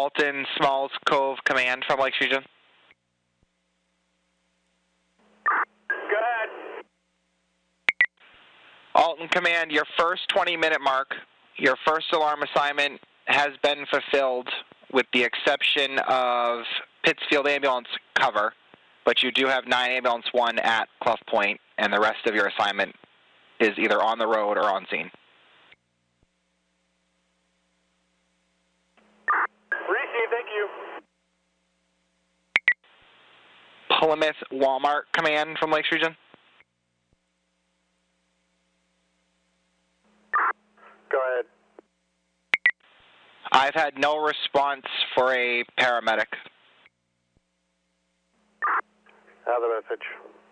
Alton Smalls Cove Command from Lakes Region. Go ahead. Alton Command, your first 20-minute mark, your first alarm assignment has been fulfilled with the exception of Pittsfield Ambulance cover, but you do have 9 Ambulance 1 at Clough Point, and the rest of your assignment is either on the road or on scene. Receive, thank you. Plymouth Walmart Command from Lakes Region. Go ahead. I've had no response for a paramedic. Have the message.